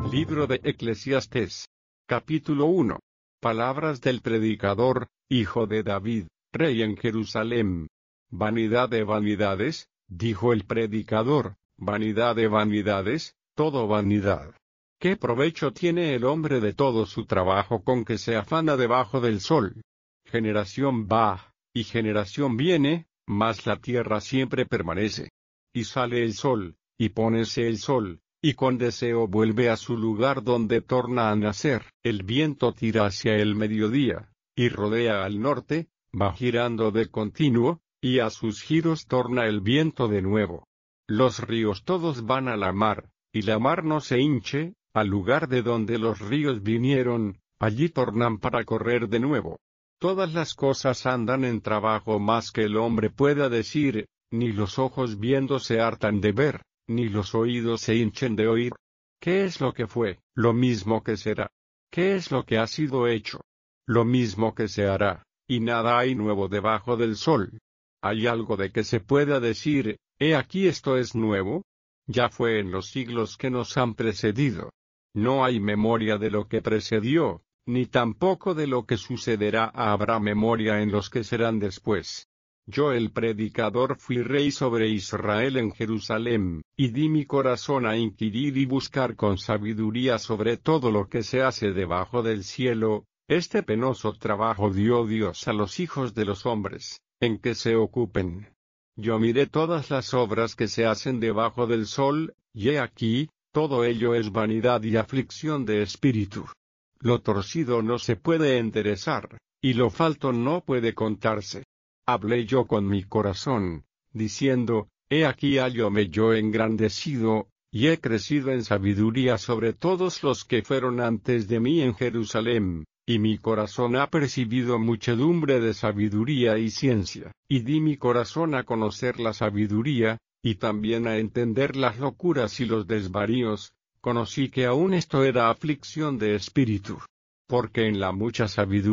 Libro de Eclesiastés. Capítulo 1. Palabras del predicador, hijo de David, rey en Jerusalén. Vanidad de vanidades, dijo el predicador, vanidad de vanidades, todo vanidad. ¿Qué provecho tiene el hombre de todo su trabajo con que se afana debajo del sol? Generación va, y generación viene, mas la tierra siempre permanece. Y sale el sol, y pónese el sol, y con deseo vuelve a su lugar donde torna a nacer. El viento tira hacia el mediodía, y rodea al norte, va girando de continuo, y a sus giros torna el viento de nuevo. Los ríos todos van a la mar, y la mar no se hinche, al lugar de donde los ríos vinieron, allí tornan para correr de nuevo. Todas las cosas andan en trabajo más que el hombre pueda decir, ni los ojos viendo se hartan de ver, ni los oídos se hinchen de oír. ¿Qué es lo que fue? Lo mismo que será. ¿Qué es lo que ha sido hecho? Lo mismo que se hará, y nada hay nuevo debajo del sol. ¿Hay algo de que se pueda decir, he aquí esto es nuevo? Ya fue en los siglos que nos han precedido. No hay memoria de lo que precedió, ni tampoco de lo que sucederá habrá memoria en los que serán después. Yo el predicador fui rey sobre Israel en Jerusalén, y di mi corazón a inquirir y buscar con sabiduría sobre todo lo que se hace debajo del cielo. Este penoso trabajo dio Dios a los hijos de los hombres, en que se ocupen. Yo miré todas las obras que se hacen debajo del sol, y he aquí, todo ello es vanidad y aflicción de espíritu. Lo torcido no se puede enderezar, y lo falto no puede contarse. Hablé yo con mi corazón, diciendo, he aquí hállome yo engrandecido, y he crecido en sabiduría sobre todos los que fueron antes de mí en Jerusalén, y mi corazón ha percibido muchedumbre de sabiduría y ciencia, y di mi corazón a conocer la sabiduría, y también a entender las locuras y los desvaríos. Conocí que aún esto era aflicción de espíritu, porque en la mucha sabiduría